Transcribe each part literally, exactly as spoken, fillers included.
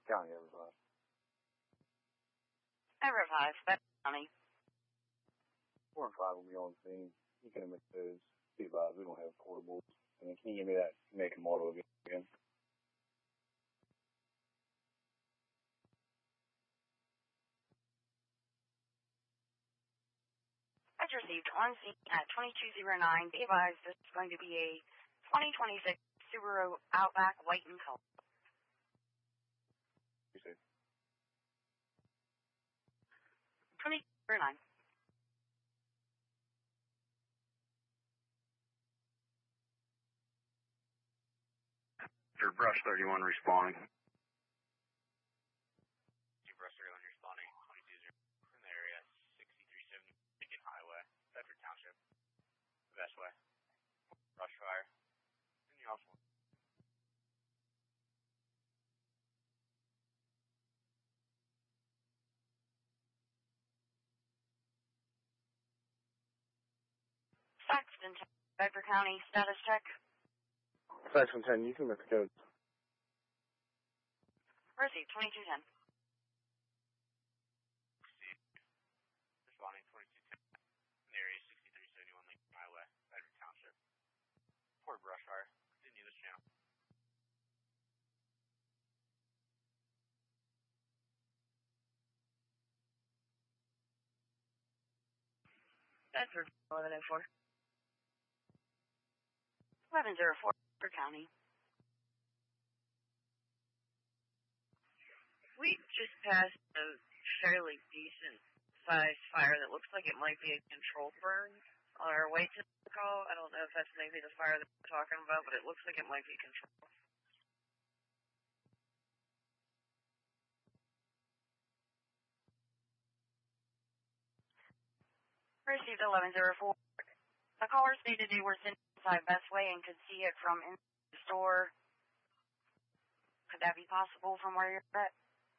County, Ever five. Ever five, Better County. Four and five will be on the scene. You can admit those. Be advised, we don't have portables. And can you give me that make and model again? I just received on scene at twenty-two oh nine. Be advised, this is going to be a twenty twenty-six Subaru Outback white in color. You say? twenty-two oh nine. For Brush thirty-one responding. Brush thirty-one responding, twenty-two oh from the area, sixty-three seventy Lincoln Highway, Bedford Township, the best way. Brush fire. In the off one. Saxton, Bedford County, status check. Saxton ten, you can make the code. Received, twenty-two ten. Responding, twenty-two ten. In the area, sixty-three seventy-one Lincoln Highway, Bedford Township. Report brush fire. Continue this channel. Bedford, eleven oh four. eleven oh four, Bedford County. We just passed a fairly decent sized fire that looks like it might be a controlled burn on our way to the call. I don't know if that's maybe the fire that we're talking about, but it looks like it might be controlled. Received eleven oh four. The caller stated they were sitting inside Bestway and could see it from in the store. Could that be possible from where you're at?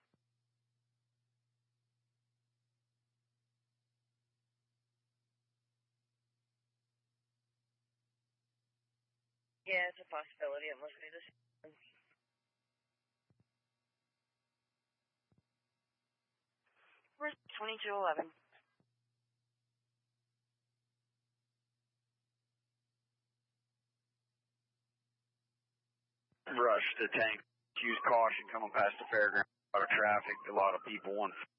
Yeah, it's a possibility. It must be the same. Where's twenty-two eleven? Rush the tank. Use caution coming past the fairground. A lot of traffic, a lot of people. One